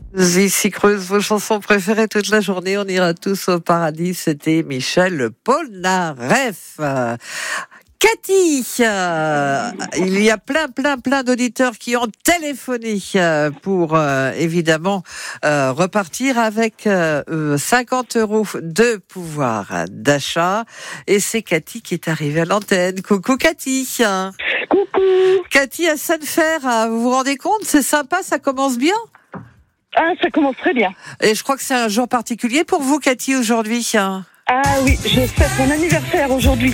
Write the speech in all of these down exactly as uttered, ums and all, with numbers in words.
Ici Creuse, vos chansons préférées toute la journée. On ira tous au paradis. C'était Michel Polnareff. Euh, Cathy, euh, il y a plein, plein, plein d'auditeurs qui ont téléphoné euh, pour euh, évidemment euh, repartir avec euh, cinquante euros de pouvoir d'achat. Et c'est Cathy qui est arrivée à l'antenne. Coucou Cathy. Coucou. Cathy à Sainte-Fer, vous vous rendez compte, c'est sympa, ça commence bien. Ah, ça commence très bien. Et je crois que c'est un jour particulier pour vous, Cathy, aujourd'hui. Ah oui, je fête mon anniversaire aujourd'hui.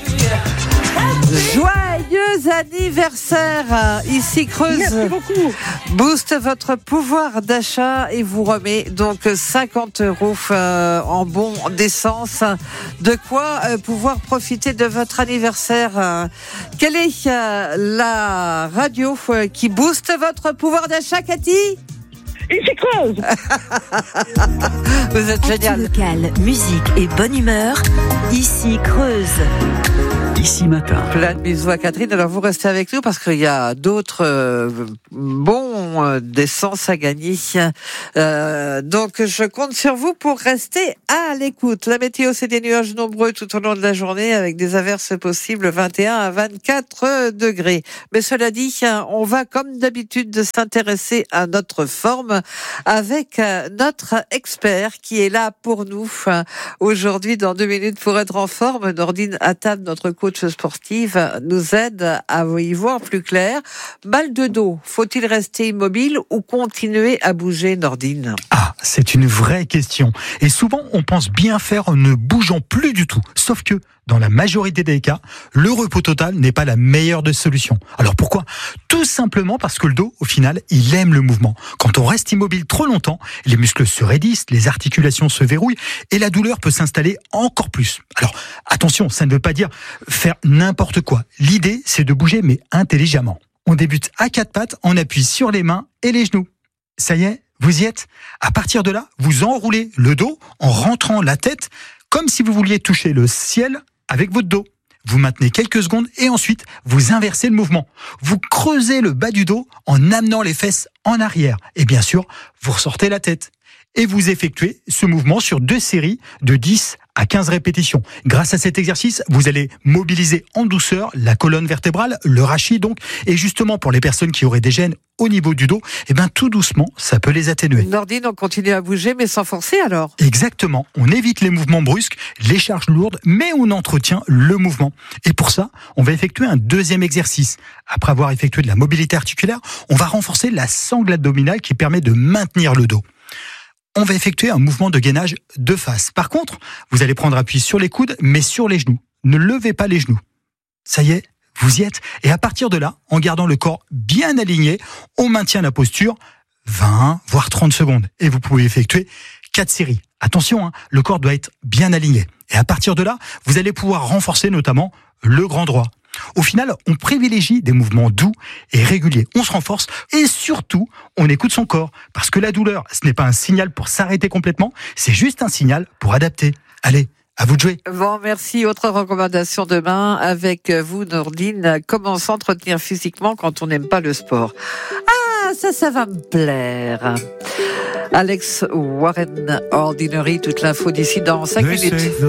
Joyeux anniversaire, ici Creuse. Merci beaucoup. Booste votre pouvoir d'achat et vous remet donc cinquante euros euh, en bon d'essence. De quoi euh, pouvoir profiter de votre anniversaire. Quelle est euh, la radio euh, qui booste votre pouvoir d'achat, Cathy ? Ici Creuse. Vous êtes génial. Local, musique et bonne humeur. Ici Creuse. Ici Matin. Plein de bisous à Catherine. Alors vous restez avec nous parce qu'il y a d'autres euh, bons euh, d'essence à gagner. Euh, donc je compte sur vous pour rester à l'écoute. La météo, c'est des nuages nombreux tout au long de la journée avec des averses possibles vingt et un à vingt-quatre degrés. Mais cela dit, on va comme d'habitude s'intéresser à notre forme avec notre expert qui est là pour nous aujourd'hui dans deux minutes pour être en forme. Nordine Attab, notre coach sportive, nous aide à y voir plus clair. Mal de dos, faut-il rester immobile ou continuer à bouger, Nordine ? Ah, c'est une vraie question. Et souvent, on pense bien faire en ne bougeant plus du tout. Sauf que, dans la majorité des cas, le repos total n'est pas la meilleure des solutions. Alors pourquoi ? Tout simplement parce que le dos, au final, il aime le mouvement. Quand on reste immobile trop longtemps, les muscles se raidissent, les articulations se verrouillent et la douleur peut s'installer encore plus. Alors attention, ça ne veut pas dire faire n'importe quoi. L'idée, c'est de bouger mais intelligemment. On débute à quatre pattes, on appuie sur les mains et les genoux. Ça y est, vous y êtes ? À partir de là, vous enroulez le dos en rentrant la tête comme si vous vouliez toucher le ciel avec votre dos. Vous maintenez quelques secondes et ensuite, vous inversez le mouvement. Vous creusez le bas du dos en amenant les fesses en arrière. Et bien sûr, vous ressortez la tête. Et vous effectuez ce mouvement sur deux séries de dix à quinze répétitions. Grâce à cet exercice, vous allez mobiliser en douceur la colonne vertébrale, le rachis donc. Et justement, pour les personnes qui auraient des gênes au niveau du dos, eh ben tout doucement, ça peut les atténuer. Nordine, on continue à bouger, mais sans forcer alors ? Exactement. On évite les mouvements brusques, les charges lourdes, mais on entretient le mouvement. Et pour ça, on va effectuer un deuxième exercice. Après avoir effectué de la mobilité articulaire, on va renforcer la sangle abdominale qui permet de maintenir le dos. On va effectuer un mouvement de gainage de face. Par contre, vous allez prendre appui sur les coudes, mais sur les genoux. Ne levez pas les genoux. Ça y est, vous y êtes. Et à partir de là, en gardant le corps bien aligné, on maintient la posture vingt, voire trente secondes. Et vous pouvez effectuer quatre séries. Attention, hein, le corps doit être bien aligné. Et à partir de là, vous allez pouvoir renforcer notamment le grand droit. Au final, on privilégie des mouvements doux et réguliers. On se renforce et surtout, on écoute son corps. Parce que la douleur, ce n'est pas un signal pour s'arrêter complètement, c'est juste un signal pour adapter. Allez, à vous de jouer. Bon, merci. Autre recommandation demain avec vous, Nordine. Comment s'entretenir physiquement quand on n'aime pas le sport ? Ah, ça, ça va me plaire. Alex Warren Ordinary, toute l'info d'ici dans cinq minutes.